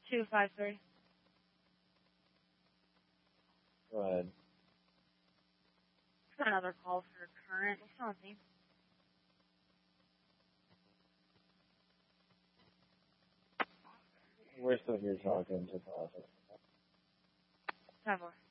253. Go ahead. Got another call for current. What's wrong with me? We're still here talking to process. 5-4.